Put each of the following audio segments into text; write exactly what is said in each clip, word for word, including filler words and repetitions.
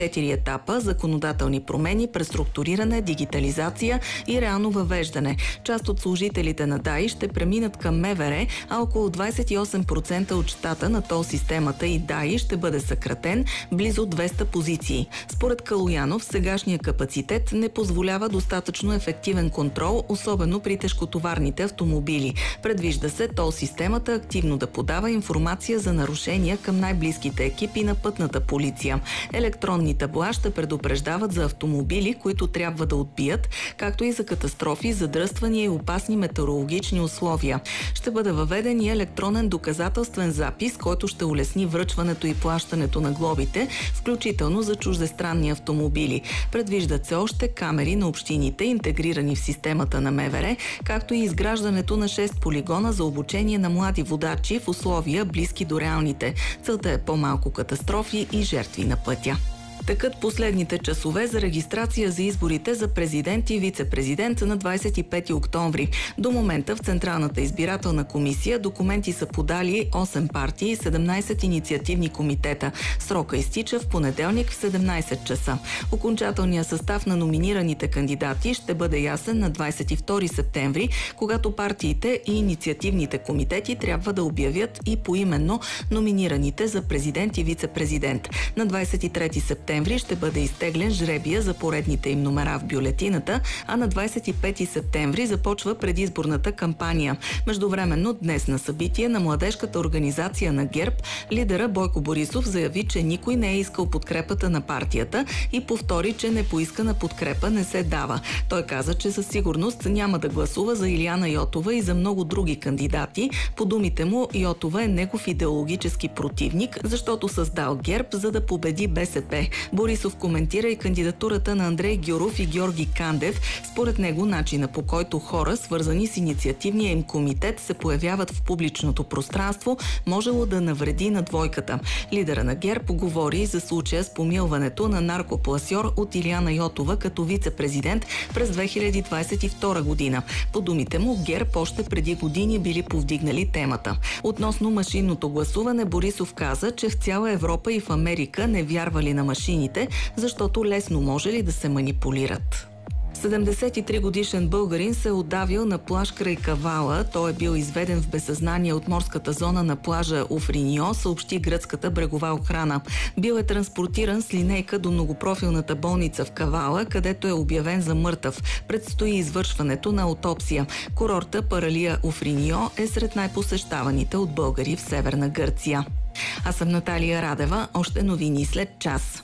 четири етапа: законодателни промени, преструктуриране, дигитализация и реално въвеждане. Част от служителите на ДАИ ще преминат към МВР, а около двадесет и осем процента от щата на тол системата и ДАИ ще бъде съкратен, близо двеста позиции. Според Калоянов, сегашният капацитет не позволява достатъчно ефективен контрол, особено при тежкотоварните автомобили. Предвижда се тол системата активно да подава информация за нарушения към най-близките екипи на пътната полиция. Електронни табла ще предупреждават за автомобили, които трябва да отбият, както и за катастрофи, задръствания и опасни метеорологични условия. Ще бъде въведен и електронен доказателствен запис, който ще улесни връчването и плащането на глобите, включително за чуждестранни автомобили. Предвиждат се още камери на общините, интегрирани в системата на МВР, както и изграждането на шест полигона за обучение на млади водачи в условия близки до реалните. Целта е по-малко катастрофи и жертви на пътя. Текат последните часове за регистрация за изборите за президент и вице-президент на двадесет и пети октомври. До момента в Централната избирателна комисия документи са подали осем партии и седемнадесет инициативни комитета. Срока изтича в понеделник в седемнадесет часа. Окончателният състав на номинираните кандидати ще бъде ясен на двадесет и втори септември, когато партиите и инициативните комитети трябва да обявят и поименно номинираните за президент и вице-президент. На двадесет и трети септември ще бъде изтеглен жребия за поредните им номера в бюлетината, а на двадесет и пети септември започва предизборната кампания. Междувременно днес на събитие на младежката организация на ГЕРБ лидера Бойко Борисов заяви, че никой не е искал подкрепата на партията и повтори, че непоискана подкрепа не се дава. Той каза, че със сигурност няма да гласува за Илияна Йотова и за много други кандидати. По думите му, Йотова е негов идеологически противник, защото създал ГЕРБ, за да победи БСП. Борисов коментира и кандидатурата на Андрей Гюров и Георги Кандев. Според него начина, по който хора, свързани с инициативния им комитет, се появяват в публичното пространство, можело да навреди на двойката. Лидера на ГЕРБ говори за случая с помилването на наркопласьор от Илияна Йотова като вице-президент през две хиляди двадесет и втора година. По думите му, ГЕРБ още преди години били повдигнали темата. Относно машинното гласуване, Борисов каза, че в цяла Европа и в Америка не вярвали на машините, защото лесно може ли да се манипулират. седемдесет и три годишен българин се е удавил на плаж край Кавала. Той е бил изведен в безсъзнание от морската зона на плажа Офринио, съобщи гръцката брегова охрана. Бил е транспортиран с линейка до многопрофилната болница в Кавала, където е обявен за мъртъв. Предстои извършването на аутопсия. Курорта Паралия Офринио е сред най-посещаваните от българи в Северна Гърция. Аз съм Наталия Радева. Още новини след час.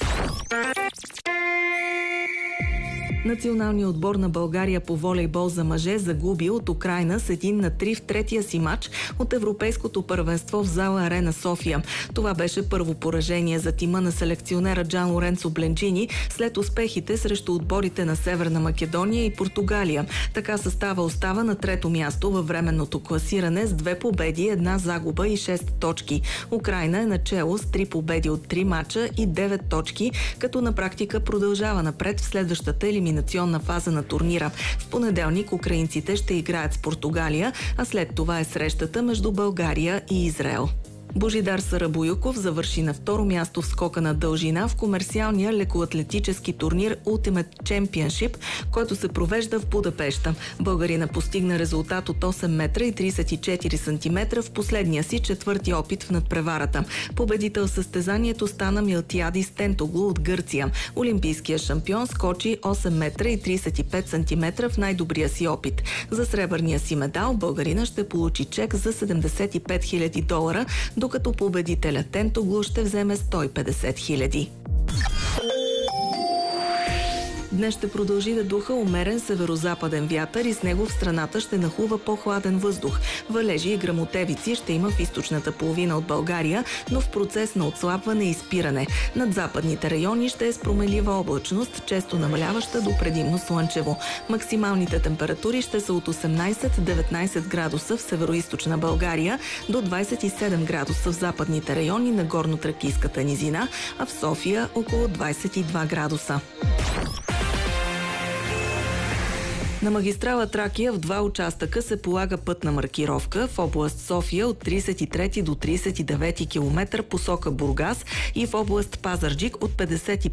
Националният отбор на България по волейбол за мъже загуби от Украйна с един на три в третия си матч от Европейското първенство в зала Арена София. Това беше първо поражение за тима на селекционера Джан Лоренцо Бленджини след успехите срещу отборите на Северна Македония и Португалия. Така състава остава на трето място във временното класиране с две победи, една загуба и шест точки. Украйна е начело с три победи от три мача и девет точки, като на практика продължава напред в следващата елиминация национна фаза на турнира. В понеделник украинците ще играят с Португалия, а след това е срещата между България и Израел. Божидар Сарабоюков завърши на второ място в скока на дължина в комерциалния лекоатлетически турнир Ultimate Championship, който се провежда в Будапеща. Българина постигна резултат от осем метра и тридесет и четири сантиметра в последния си четвърти опит в надпреварата. Победител в състезанието стана Милтиадис Тентоглу от Гърция. Олимпийският шампион скочи осем метра и тридесет и пет сантиметра в най-добрия си опит. За сребърния си медал българина ще получи чек за седемдесет и пет хиляди долара, докато победителя Тентоглу ще вземе сто и петдесет хиляди. Днес ще продължи да духа умерен северо-западен вятър и с него в страната ще нахлува по-хладен въздух. Валежи и гръмотевици ще има в източната половина от България, но в процес на отслабване и спиране. Над западните райони ще е с промелива облачност, често намаляваща до предимно слънчево. Максималните температури ще са от осемнадесет до деветнадесет градуса в североизточна България, до двадесет и седем градуса в западните райони на горно-тракийската низина, а в София около двадесет и два градуса. На магистрала Тракия в два участъка се полага пътна маркировка в област София от тридесет и трети до тридесет и девети километър посока Бургас и в област Пазарджик от петдесет и